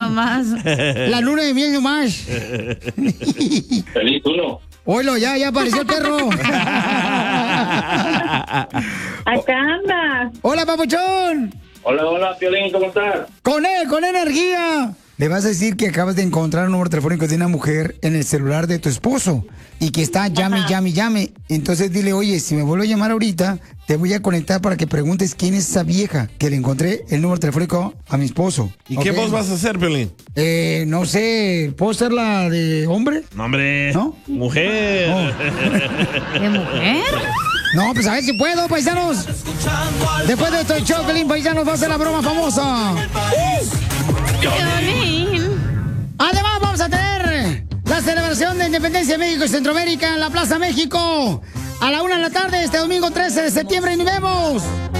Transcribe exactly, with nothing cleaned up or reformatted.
nomás. La luna de miel nomás. Feliz uno. Oilo, ya, ya apareció el perro. Acá anda. Hola, papuchón. Hola, hola, Piolín, ¿cómo estás? Con él, con energía. Le vas a decir que acabas de encontrar un número telefónico de una mujer en el celular de tu esposo y que está llame, llame, llame. Entonces dile, oye, si me vuelvo a llamar ahorita, te voy a conectar para que preguntes quién es esa vieja que le encontré el número telefónico a mi esposo. ¿Y qué ¿Okay? voz vas a hacer, Piolín? Eh, no sé, ¿puedo ser la de hombre? No, hombre. ¿No? Mujer. Oh. ¿De mujer? No, pues a ver si puedo, paisanos. Después de esto, el show, Pelín, paisanos, va a ser la broma famosa. Además, vamos a tener la celebración de Independencia de México y Centroamérica en la Plaza México a la una de la tarde este domingo trece de septiembre. ¡Y nos vemos!